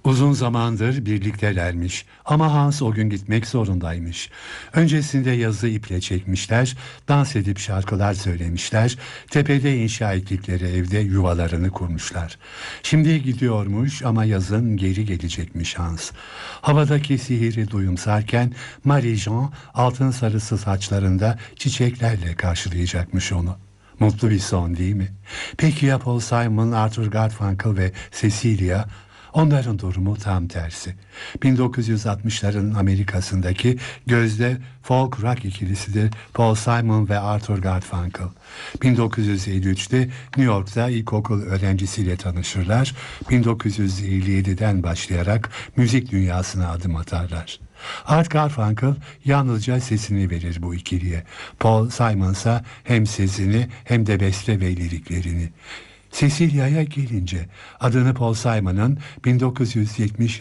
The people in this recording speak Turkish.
Uzun zamandır birliktelermiş ama Hans o gün gitmek zorundaymış. Öncesinde yazı iple çekmişler, dans edip şarkılar söylemişler, tepede inşa ettikleri evde yuvalarını kurmuşlar. Şimdi gidiyormuş ama yazın geri gelecekmiş Hans. Havadaki sihiri duyumsarken Marie-Jean altın sarısı saçlarında çiçeklerle karşılayacakmış onu. Mutlu bir son değil mi? Peki ya Paul Simon, Arthur Garfunkel ve Cecilia? Onların durumu tam tersi. 1960'ların Amerika'sındaki gözde folk rock ikilisidir Paul Simon ve Arthur Garfunkel. 1953'te New York'ta ilkokul öğrencisiyle tanışırlar. 1957'den başlayarak müzik dünyasına adım atarlar. Art Garfunkel yalnızca sesini verir bu ikiliye. Paul Simon ise hem sesini hem de beste ve liriklerini. Cecilia'ya gelince adını Paul Simon'ın 1970